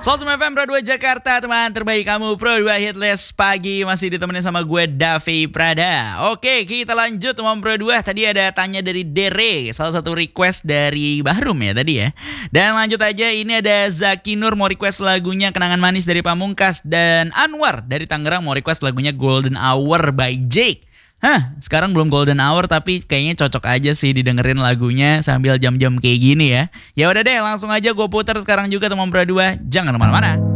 Soulsum FM Pro 2 Jakarta, teman terbaik kamu Pro 2 Hitlist pagi masih ditemenin sama gue Davi Prada. Oke, kita lanjut teman Pro 2. Tadi ada tanya dari Dere, salah satu request dari Bahrum ya tadi ya. Dan lanjut aja, ini ada Zaki Nur mau request lagunya Kenangan Manis dari Pamungkas, dan Anwar dari Tangerang mau request lagunya Golden Hour by Jake. Sekarang belum golden hour tapi kayaknya cocok aja sih didengerin lagunya sambil jam-jam kayak gini ya. Ya udah deh, langsung aja gue putar sekarang juga teman Pro 2. Jangan kemana-mana.